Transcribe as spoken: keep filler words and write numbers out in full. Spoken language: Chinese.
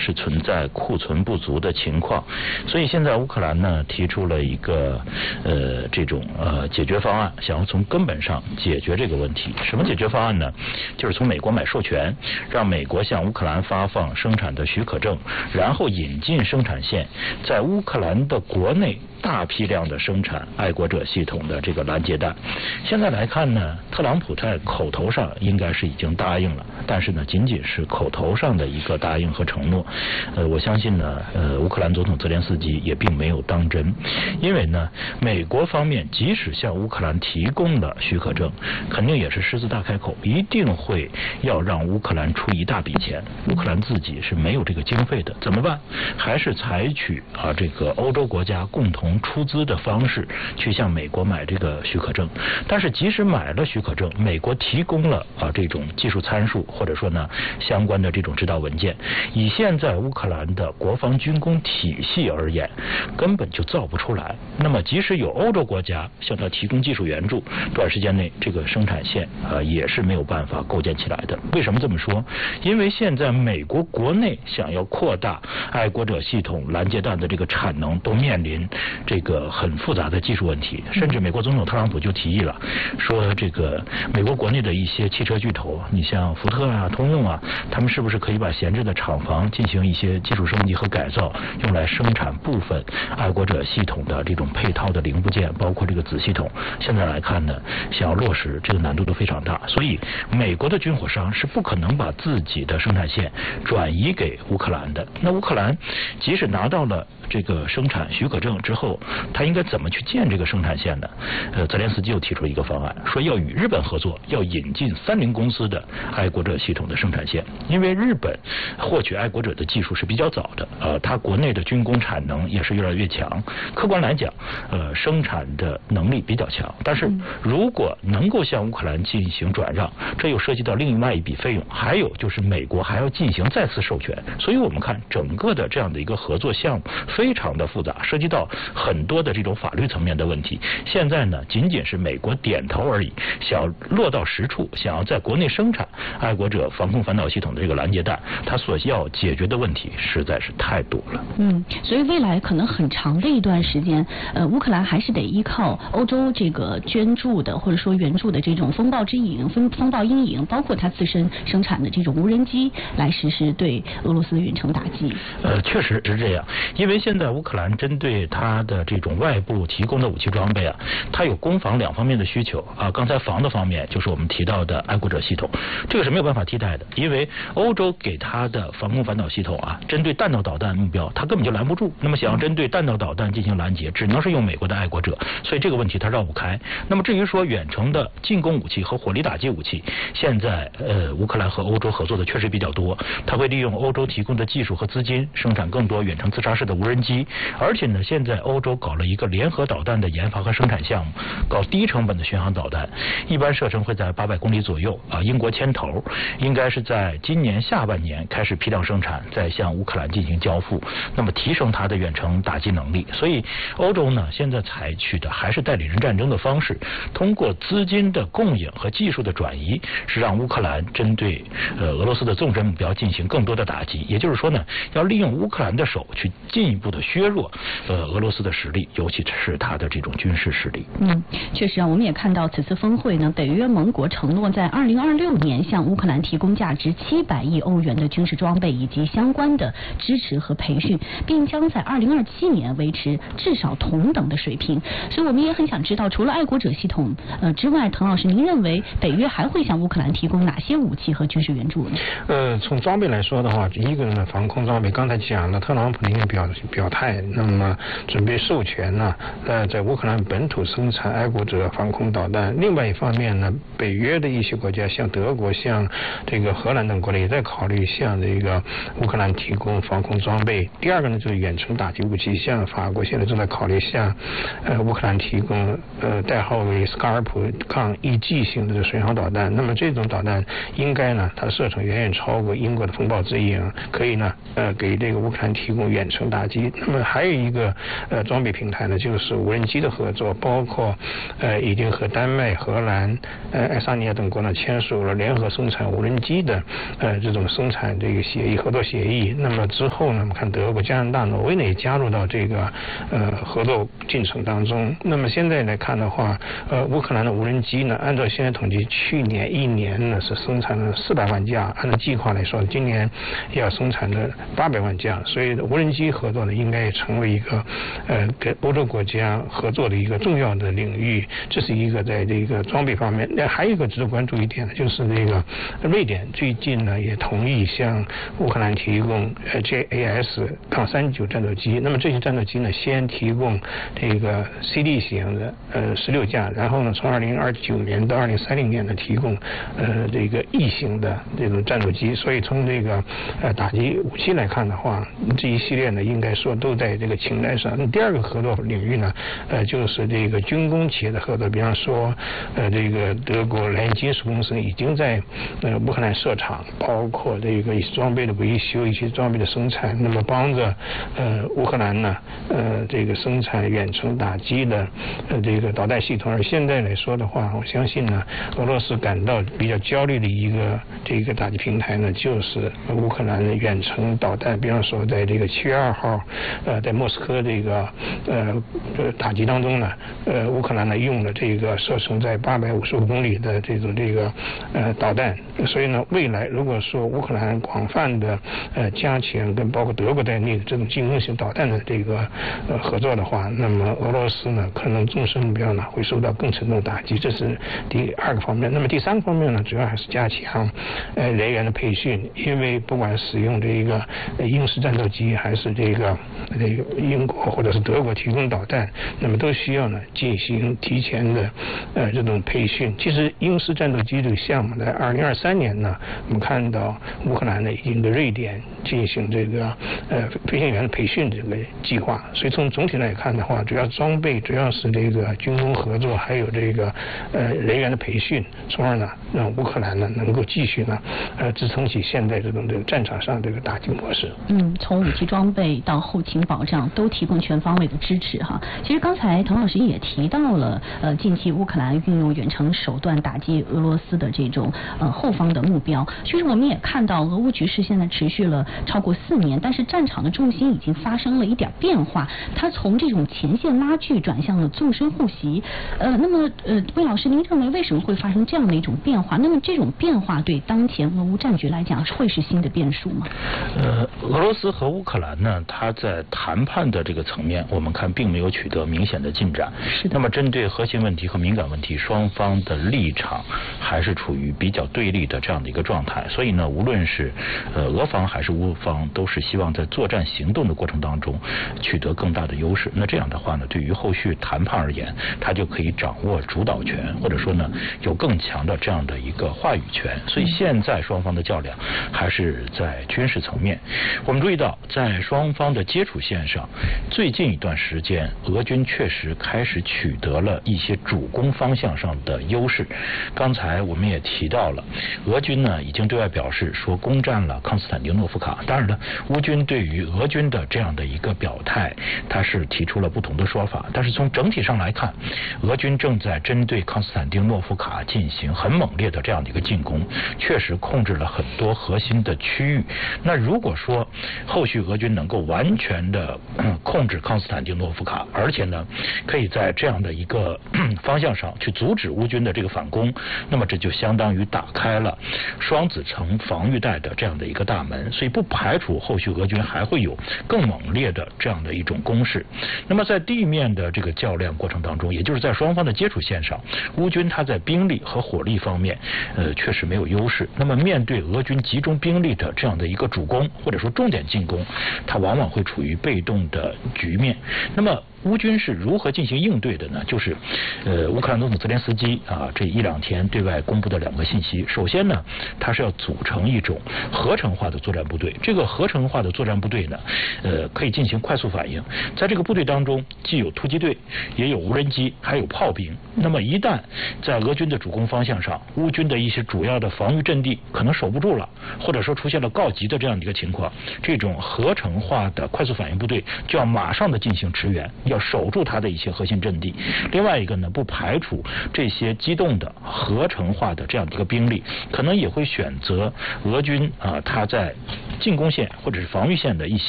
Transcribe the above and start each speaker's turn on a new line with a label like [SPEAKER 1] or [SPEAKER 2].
[SPEAKER 1] 是存在库存不足的情况，所以现在乌克兰呢提出了一个呃这种呃解决方案，想要从根本上解决这个问题。什么解决方案呢？就是从美国买授权，让美国向乌克兰发放生产的许可证，然后引进生产线，在乌克兰的国内大批量的生产爱国者系统的这个拦截弹。现在来看呢，特朗普在口头上应该是已经答应了，但是呢，仅仅是口头上的一个答应和承诺。呃，我相信呢，呃，乌克兰总统泽连斯基也并没有当真，因为呢，美国方面即使向乌克兰提供了许可证，肯定也是狮子大开口，一定会要让乌克兰出一大笔钱。乌克兰自己是没有这个经费的，怎么办？还是采取啊这个欧洲国家共同出资的方式去向美国买这个许可证。但是即使买了许可证，美国提供了啊这种技术参数，或者说呢相关的这种指导文件，以现在乌克兰的国防军工体系而言，根本就造不出来。那么即使有欧洲国家向他提供技术援助，短时间内这个生产线啊也是没有办法构建起来的。为什么这么说？因为现在美国国内想要扩大爱国者系统拦截弹的这个产能，都面临这个很复杂的技术问题。甚至美国总统特朗普就提议了，说这个美国国内的一些汽车巨头，你像福特啊、通用啊，他们是不是可以把闲置的厂房进行一些技术升级和改造，用来生产部分爱国者系统的这种配套的零部件，包括这个子系统。现在来看呢，想要落实这个难度都非常大，所以美国的军火商是不可能把自己的生产线转移给乌克兰的。那乌克兰即使拿到了这个生产许可证之后，他应该怎么去建这个生产线呢？呃，泽连斯基又提出了一个方案，说要与日本合作，要引进三菱公司的爱国者系统的生产线。因为日本获取爱国者的技术是比较早的，呃，它国内的军工产能也是越来越强。客观来讲，呃，生产的能力比较强。但是如果能够向乌克兰进行转让，这又涉及到另外一笔费用，还有就是美国还要进行再次授权。所以我们看整个的这样的一个合作项目非常的复杂，涉及到很多的这种法律层面的问题。现在呢，仅仅是美国点头而已，想要落到实处，想要在国内生产爱国者防空反导系统的这个拦截弹，它所要解决的问题实在是太多了。
[SPEAKER 2] 嗯，所以未来可能很长的一段时间，呃，乌克兰还是得依靠欧洲这个捐助的或者说援助的这种风暴之影、风风暴阴影，包括它自身生产的这种无人机，来实施对俄罗斯的远程打击。
[SPEAKER 1] 呃，确实是这样，因为现在乌克兰针对它的这种外部提供的武器装备啊，它有攻防两方面的需求啊。刚才防的方面就是我们提到的爱国者系统，这个是没有办法替代的，因为欧洲给它的防空反导系统啊，针对弹道导弹目标，它根本就拦不住。那么想要针对弹道导弹进行拦截，只能是用美国的爱国者，所以这个问题它绕不开。那么至于说远程的进攻武器和火力打击武器，现在呃乌克兰和欧洲合作的确实比较多，它会利用欧洲提供的技术和资金，生产更多远程自杀式的无人机。而且呢，现在欧洲搞了一个联合导弹的研发和生产项目，搞低成本的巡航导弹，一般射程会在八百公里左右啊。英国牵头，应该是在今年下半年开始批量生产，再向乌克兰进行交付，那么提升它的远程打击能力。所以欧洲呢，现在采取的还是代理人战争的方式，通过资金的供应和技术的转移，是让乌克兰针对呃俄罗斯的纵深目标进行更多的打击。也就是说呢，要利用乌克兰的手去进一步的削弱呃俄罗斯的实力，尤其是它的这种军事实力。
[SPEAKER 2] 嗯，确实啊，我们也看到此次峰会呢，北约盟国承诺在二零二六年向乌克兰提供价值七百亿欧元的军事装备以及相关的支持和培训，并将在二零二七年维持至少同等的水平。所以我们也很想知道，除了爱国者系统呃之外，滕老师，您认为北约还会向乌克兰提供哪些武器和军事援助呢？
[SPEAKER 3] 呃，从装备来说的话，一个呢，防空装备，刚才讲了，特朗普已经表表态，那么准备授权呢，呃，在乌克兰本土生产爱国者防空导弹。另外一方面呢，北约的一些国家，像德国、像这个荷兰等国家也在考虑向这个乌克兰提供防空装备。第二个呢，就是远程打击武器，像法国现在正在考虑向呃乌克兰提供呃代号为斯卡尔普抗 E G 型的巡航导弹。那么这种导弹应该呢，它的射程远远超过英国的风暴之影，可以呢呃给这个乌克兰提供远程打击。那么还有一个呃个装备平台呢，就是无人机的合作，包括呃已经和丹麦、荷兰、呃爱沙尼亚等国呢签署了联合生产无人机的呃这种生产这个协议合作协议。那么之后呢，我们看德国、加拿大、挪威呢也加入到这个呃合作进程当中。那么现在来看的话，呃乌克兰的无人机呢，按照现在统计，去年一年呢是生产了四百万架，按照计划来说，今年要生产的八百万架。所以无人机合作呢，应该也成为一个呃跟欧洲国家合作的一个重要的领域。这是一个在这个装备方面。那还有一个值得关注一点呢，就是这个瑞典最近呢也同意向乌克兰提供呃 J A S 杠三九战斗机。那么这些战斗机呢，先提供这个 C D 型的呃十六架，然后呢从二零二九年到二零三零年呢提供呃这个 E 型的这种战斗机。所以从这个呃打击武器来看的话，这一系列呢应该说都在这个清单上。那第二个合作领域呢，呃就是这个军工企业的合作，比方说呃这个德国莱茵金属公司已经在呃乌克兰设厂，包括这个一些装备的维修、一些装备的生产，那么帮着呃乌克兰呢呃这个生产远程打击的呃这个导弹系统。而现在来说的话，我相信呢，俄罗斯感到比较焦虑的一个这个打击平台呢，就是乌克兰的远程导弹。比方说，在这个七月二号，呃，在莫斯科这个呃呃打击当中呢，呃，乌克兰呢用了这个射程在八百五十五公里的这种这个呃导弹。所以呢，未来如果说乌克兰广泛的呃加强跟包括德国在内的这种进攻型导弹的这个呃合作的话，那么俄罗斯呢可能纵深目标呢会受到更沉重的打击。这是第二个方面。那么第三个方面呢，主要还是加强呃人员的培训，因为不管使用这个英式战斗机还是这个这个英国或者是德国提供导弹，那么都需要呢进行提前的呃这种培训。其实英式战斗机这个项目在二零二三年呢，我们看到乌克兰呢已经对瑞典进行这个呃飞行员的培训这个计划。所以从总体来看的话，主要装备主要是这个军工合作，还有这个呃人员的培训，从而呢让乌克兰呢能够继续呢呃支撑起现在这种这个战场上这个打击模式。
[SPEAKER 2] 嗯，从武器装备到后勤保障都提供全方位的支持哈。其实刚才滕老师也提到了，呃，近期乌克兰运用远程手段打击俄罗斯的这种呃后方的目标。其实我们也看到，俄乌局势现在持续了超过四年，但是战场的重心已经发生了一点变化，它从这种前线拉锯转向了纵深护袭。呃，那么呃，魏老师，您认为为什么会发生这样的一种变化？那么这种变化对当前俄乌战局来讲会是新的变数吗？
[SPEAKER 1] 呃，俄罗斯和乌克兰呢，它在谈判的这个层面，我们看并没有取得明显的进展。
[SPEAKER 2] 是的。
[SPEAKER 1] 那么针对核心问题和敏感问题，双方的立场还是处于比较对立的这样的一个状态。所以呢，无论是呃俄方还是乌方，都是希望在作战行动的过程当中取得更大的优势。那这样的话呢，对于后续谈判而言，它就可以掌握主导权，或者说呢，有更强的这样的一个话语权。所以现在双方的较量还是在军事层面。我们注意到，在双方的接触线上，最近一段时间，俄军确实开始取得了一些主攻方向上的优势。刚才我们也提到了，俄军呢已经对外表示说攻占了康斯坦丁诺夫卡。当然了，乌军对于俄军的这样的一个表态，他是提出了不同的说法。但是从整体上来看，俄军正在针对康斯坦丁诺夫卡进行很猛烈的这样的一个进攻，确实控制了很多核心的区域。那如果说后续俄军能够完全的、嗯、控制康斯坦丁诺夫卡，而且呢可以在这样的一个方向上去阻止乌军的这个反攻，那么这就相当于打开了双子城防御带的这样的一个大门。所以不排除后续俄军还会有更猛烈的这样的一种攻势。那么在地面的这个较量过程当中，也就是在双方的接触线上，乌军它在兵力和火力方面呃确实没有优势。那么面对俄军集中兵力的这样的一个主攻或者说重点进攻，它往往会处于被动的局面。那么乌军是如何进行应对的呢？就是呃乌克兰总统泽连斯基啊这一两天对外公布的两个信息。首先呢，他是要组成一种合成化的作战部队。这个合成化的作战部队呢，呃可以进行快速反应。在这个部队当中，既有突击队，也有无人机，还有炮兵。那么一旦在俄军的主攻方向上，乌军的一些主要的防御阵地可能守不住了，或者说出现了告急的这样的一个情况，这种合成化的快速反应部队就要马上的进行驰援， 要守住它的一些核心阵地。另外一个呢，不排除这些机动的合成化的这样的一个兵力，可能也会选择俄军啊，他在进攻线或者是防御线的一些